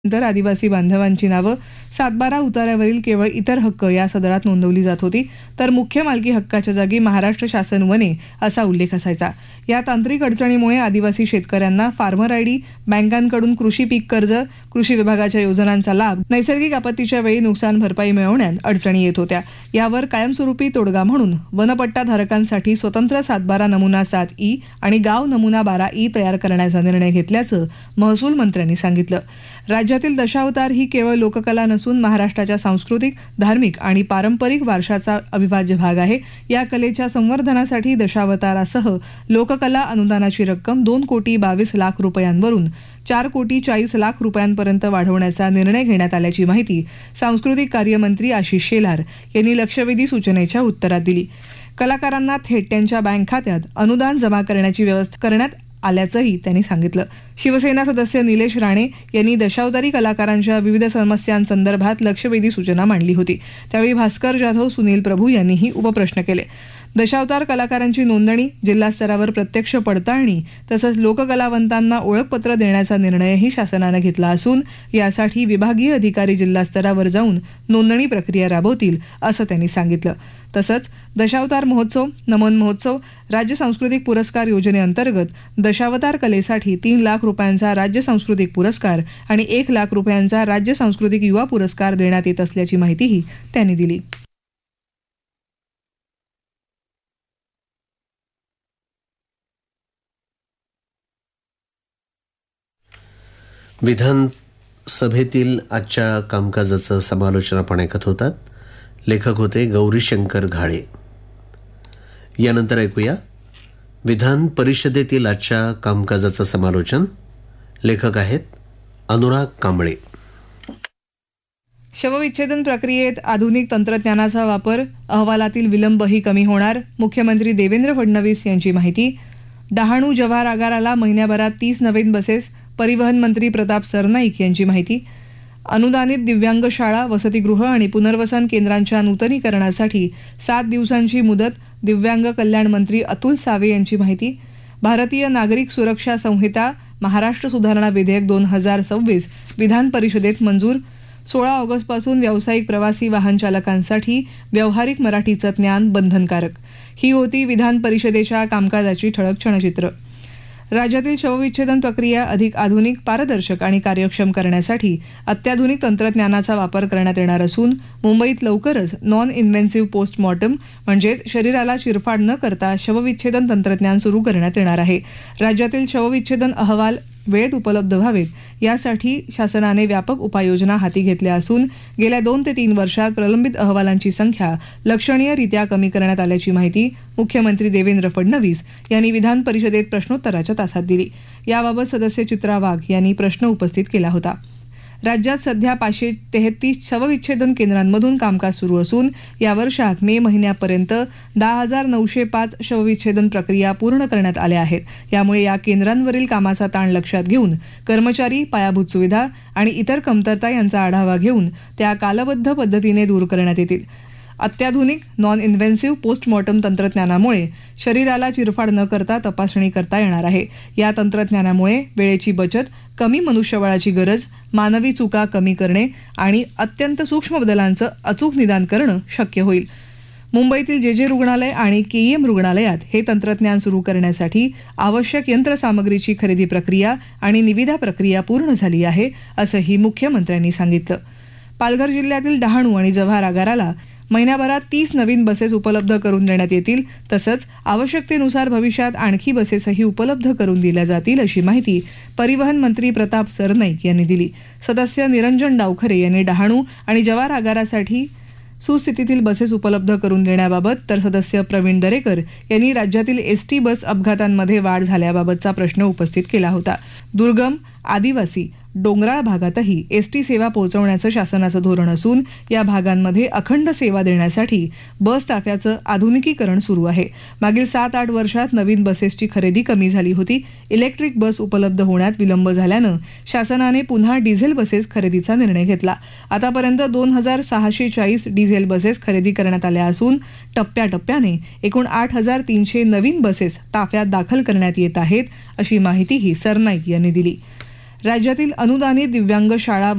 नंतर आदिवासी बांधवांची नावं सातबारा उतार्यावरील केवळ इतर हक्क या सदरात नोंदवली जात होती, तर मुख्य मालकी हक्काच्या जागी महाराष्ट्र शासन वने असा उल्लेख असायचा. या तांत्रिक अडचणीमुळे आदिवासी शेतकऱ्यांना फार्मर आयडी, बँकांकडून कृषी पीक कर्ज, कृषी विभागाच्या योजनांचा लाभ, नैसर्गिक आपत्तीच्या वेळी नुकसान भरपाई मिळवण्यात अडचणी येत होत्या. यावर कायमस्वरूपी तोडगा म्हणून वनपट्टा धारकांसाठी स्वतंत्र सातबारा नमुना 7E आणि गाव नमुना 12E तयार करण्याचा निर्णय घेतल्याचं महसूल मंत्र्यांनी सांगितलं. राज्यातील दशावतार ही केवळ लोककला नसून महाराष्ट्राच्या सांस्कृतिक, धार्मिक आणि पारंपरिक वारशाचा अविभाज्य भाग आहे. या कलेच्या संवर्धनासाठी दशावतारासह लोककला अनुदानाची रक्कम 2,22,00,000 रुपयांवरून 4,40,00,000 रुपयांपर्यंत वाढवण्याचा निर्णय घेण्यात आल्याची माहिती सांस्कृतिक कार्यमंत्री आशिष शेलार यांनी लक्षवेधी सूचनेच्या उत्तरात दिली. कलाकारांना थेट त्यांच्या बँक खात्यात अनुदान जमा करण्याची व्यवस्था करण्यात आल्याचंही त्यांनी सांगितलं. शिवसेना सदस्य निलेश राणे यांनी दशावतारी कलाकारांच्या विविध समस्यांसंदर्भात लक्षवेधी सूचना मांडली होती. त्यावेळी भास्कर जाधव, सुनील प्रभू यांनीही उपप्रश्न केले. दशावतार कलाकारांची नोंदणी, जिल्हा स्तरावर प्रत्यक्ष पडताळणी तसंच लोककलावंतांना ओळखपत्र देण्याचा निर्णयही शासनानं घेतला असून यासाठी विभागीय अधिकारी जिल्हा स्तरावर जाऊन नोंदणी प्रक्रिया राबवतील असं त्यांनी सांगितलं. तसंच दशावतार महोत्सव, नमन महोत्सव, राज्य सांस्कृतिक पुरस्कार योजनेअंतर्गत दशावतार कलेसाठी 3,00,000 रुपयांचा राज्य सांस्कृतिक पुरस्कार आणि 1,00,000 रुपयांचा राज्य सांस्कृतिक युवा पुरस्कार देण्यात येत असल्याची माहितीही त्यांनी दिली. विधानसभेतील आजच्या कामकाजाचं समालोचन आपण ऐकत होतात. लेखक होते गौरीशंकर घाळे. यानंतर ऐकूया विधान परिषदेतील आजच्या कामकाजाचं समालोचन. लेखक आहेत अनुराग कांबळे. शवविच्छेदन प्रक्रियेत आधुनिक तंत्रज्ञानाचा वापर, अहवालातील विलंबही कमी होणार, मुख्यमंत्री देवेंद्र फडणवीस यांची माहिती. डहाणू जव्हार आगाराला महिन्याभरात 30 नवीन बसेस, परिवहन मंत्री प्रताप सरनाईक यांची माहिती. अनुदानित दिव्यांग शाळा, वसतिगृह आणि पुनर्वसन केंद्रांच्या नूतनीकरणासाठी 7 दिवसांची मुदत, दिव्यांग कल्याण मंत्री अतुल सावे यांची माहिती. भारतीय नागरिक सुरक्षा संहिता महाराष्ट्र सुधारणा विधेयक 2026 विधान परिषदेत मंजूर. 16 ऑगस्टपासून व्यावसायिक प्रवासी वाहन चालकांसाठी व्यावहारिक मराठीचं ज्ञान बंधनकारक. ही होती विधान परिषदेच्या कामकाजाची ठळक क्षणचित्र. राज्यातील शवविच्छेदन प्रक्रिया अधिक आधुनिक, पारदर्शक आणि कार्यक्षम करण्यासाठी अत्याधुनिक तंत्रज्ञानाचा वापर करण्यात येणार असून मुंबईत लवकरच नॉन इन्व्हेन्सिव्ह पोस्टमॉर्टम म्हणजेच शरीराला चिरफाड न करता शवविच्छेदन तंत्रज्ञान सुरू करण्यात येणार आहे. राज्यातील शवविच्छेदन अहवाल वेळेत उपलब्ध व्हावेत यासाठी शासनाने व्यापक उपाययोजना हाती घेतल्या असून गेल्या 2 ते 3 वर्षात प्रलंबित अहवालांची संख्या लक्षणीयरित्या कमी करण्यात आल्याची माहिती मुख्यमंत्री देवेंद्र फडणवीस यांनी विधान परिषदेत प्रश्नोत्तराच्या तासात दिली. याबाबत सदस्य चित्रा वाघ यांनी प्रश्न उपस्थित केला होता. राज्यात सध्या 533 शवविच्छेदन केंद्रांमधून कामकाज सुरू असून या वर्षात मे महिन्यापर्यंत 10,905 शवविच्छेदन प्रक्रिया पूर्ण करण्यात आल्या आहेत. यामुळे या केंद्रांवरील कामाचा ताण लक्षात घेऊन कर्मचारी, पायाभूत सुविधा आणि इतर कमतरता यांचा आढावा घेऊन त्या कालबद्ध पद्धतीने दूर करण्यात येतील. अत्याधुनिक नॉन इन्व्हेन्सिव्ह पोस्टमॉर्टम तंत्रज्ञानामुळे शरीराला चिरफाड न करता तपासणी करता येणार आहे. या तंत्रज्ञानामुळे वेळेची बचत, कमी मनुष्यबळाची गरज, मानवी चुका कमी करणे आणि अत्यंत सूक्ष्म बदलांचं अचूक निदान करणं शक्य होईल. मुंबईतील जे रुग्णालय आणि KEM रुग्णालयात हे तंत्रज्ञान सुरू करण्यासाठी आवश्यक यंत्रसामग्रीची खरेदी प्रक्रिया आणि निविदा प्रक्रिया पूर्ण झाली आहे, असंही मुख्यमंत्र्यांनी सांगितलं. पालघर जिल्ह्यातील डहाणू आणि जव्हार आगाराला महिन्याभरात 30 नवीन बसेस उपलब्ध करून देण्यात येतील. तसंच आवश्यकतेनुसार भविष्यात आणखी बसेसही उपलब्ध करून दिल्या जातील अशी माहिती परिवहन मंत्री प्रताप सरनाईक यांनी दिली. सदस्य निरंजन डावखरे यांनी डहाणू आणि जव्हार आगारासाठी सुस्थितीतील बसेस उपलब्ध करून देण्याबाबत, तर सदस्य प्रवीण दरेकर यांनी राज्यातील ST बस अपघातांमध्ये वाढ झाल्याबाबतचा प्रश्न उपस्थित केला होता. दुर्गम, आदिवासी, डोंगराळ भागातही ST सेवा पोहोचवण्याचं शासनाचं धोरण असून या भागांमध्ये अखंड सेवा देण्यासाठी बस ताफ्याचं आधुनिकीकरण सुरू आहे. मागील 7-8 वर्षात नवीन बसेसची खरेदी कमी झाली होती. इलेक्ट्रिक बस उपलब्ध होण्यात विलंब झाल्यानं शासनाने पुन्हा डिझेल बसेस खरेदीचा निर्णय घेतला. आतापर्यंत 2,640 डिझेल बसेस खरेदी करण्यात आल्या असून टप्प्याटप्प्याने एकूण 8,300 नवीन बसेस ताफ्यात दाखल करण्यात येत आहेत, अशी माहितीही सरनाईक यांनी दिली. राज्यातील अनुदानित दिव्यांग शाळा